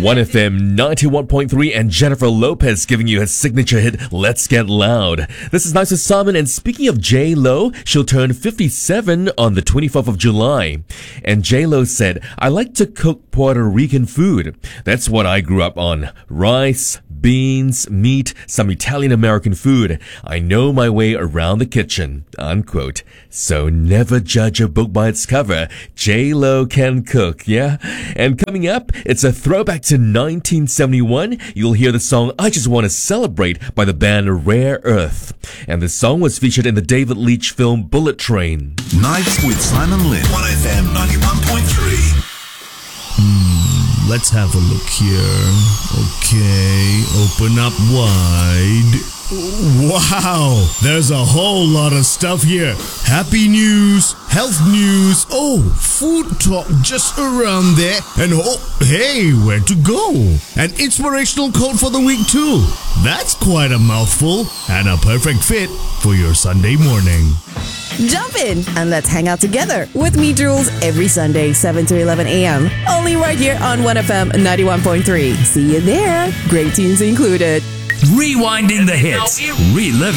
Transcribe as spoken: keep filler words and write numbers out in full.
one F M ninety-one point three and Jennifer Lopez giving you her signature hit, Let's Get Loud. This is Nice with Simon, and speaking of J-Lo, she'll turn fifty-seven on the twenty-fourth of July. And J-Lo said, I like to cook Puerto Rican food. That's what I grew up on. Rice, beans, meat, some Italian-American food. I know my way around the kitchen, unquote. So never judge a book by its cover. J-Lo can cook, yeah? And coming up, it's a throwback to nineteen seventy-one. You'll hear the song I Just Want to Celebrate by the band Rare Earth. And the song was featured in the David Leitch film Bullet Train. Nights with Simon Lin. one F M ninety-one point three. Hmm, let's have a look here. Okay, open up wide. Wow, there's a whole lot of stuff here. Happy news, health news, oh, food talk just around there, and oh, hey, where to go? An inspirational quote for the week too. That's quite a mouthful, and a perfect fit for your Sunday morning. Jump in and let's hang out together with me, Jules, every Sunday, seven to eleven a.m. Only right here on one F M ninety-one point three. See you there. Great tunes included. Rewinding the hits. Reliving.